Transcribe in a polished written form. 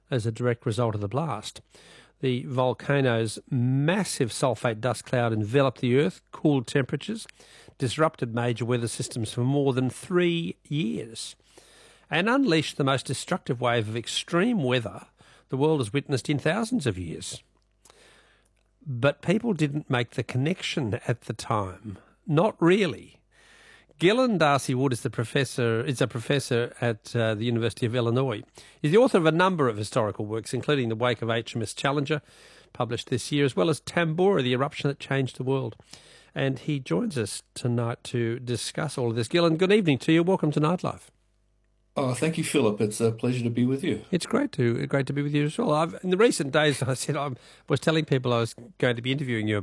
as a direct result of the blast. The volcano's massive sulfate dust cloud enveloped the Earth, cooled temperatures, disrupted major weather systems for more than 3 years, and unleashed the most destructive wave of extreme weather the world has witnessed in thousands of years. But people didn't make the connection at the time. Not really. Gillen Darcy Wood is a professor at the University of Illinois. He's the author of a number of historical works, including The Wake of HMS Challenger, published this year, as well as Tambora, the eruption that changed the world. And he joins us tonight to discuss all of this. Gillen, good evening to you. Welcome to Nightlife. Oh, thank you, Philip. It's a pleasure to be with you. It's great to be with you as well. In the recent days, I was telling people I was going to be interviewing you